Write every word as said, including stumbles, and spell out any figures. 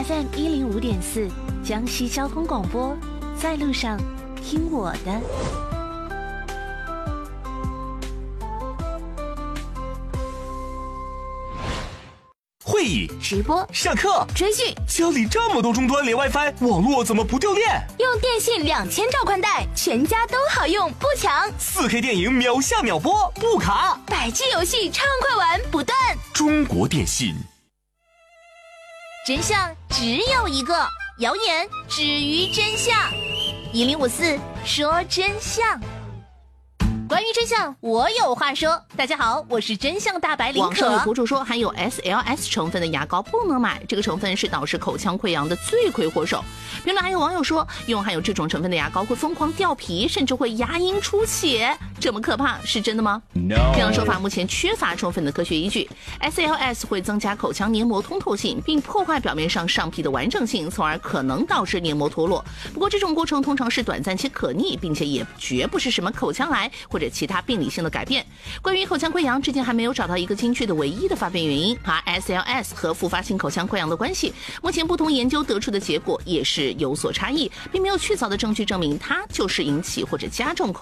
F M 一零五点四，江西交通广播，在路上听我的。 会议、 直播、 上课、 追剧， 家里这么多终端连 WiFi， 网络怎么不掉电？ 用电信两千兆宽带，全家都好用，不抢。 四 K 电影秒下秒播，不卡。 百 G 游戏畅快玩不断。 中国电信。 真相只有一个，谣言止于真相。一零五四说真相。关于真相，我有话说。大家好，我是真相大白林可。 网上有博主说，含有 S L S 成分的牙膏不能买，这个成分是导致口腔溃疡的罪魁祸首。评论还有网友说，用含有这种成分的牙膏会疯狂掉皮，甚至会牙龈出血，这么可怕，是真的吗？ No。 这样说法目前缺乏充分的科学依据。S L S 会增加口腔黏膜通透性，并破坏表面上上皮的完整性，从而可能导致黏膜脱落。不过这种过程通常是短暂且可逆，并且也绝不是什么口腔癌或者其他病理性的改变。关于口腔溃疡，至今还没有找到一个精确的唯一的发病原因，而 S L S 和复发性口腔溃疡的关系，目前不同研究得出的结果也是有所差异，并没有确凿的证据证明它就是引起或者加重口